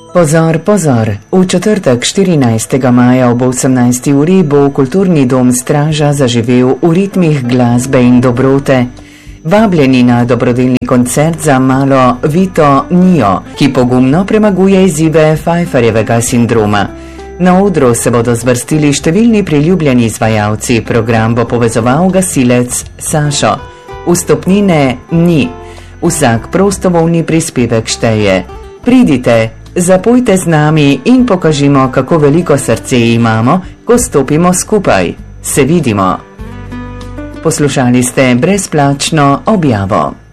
Pozor, pozor, v četrtek 14. maja ob 18. uri bo kulturni dom Straža zaživel v ritmih glasbe in dobrote. Vabljeni na dobrodelni koncert za malo Vito Nio, ki pogumno premaguje izzive Pfeifferjevega sindroma. Na odru se bodo zvrstili številni priljubljeni izvajalci, program bo povezoval gasilec Sašo. Vstopnine ni, vsak prostovoljni prispevek šteje. Pridite, zapojte z nami in pokažimo, kako veliko srce imamo, ko stopimo skupaj. Se vidimo. Poslušali ste brezplačno objavo.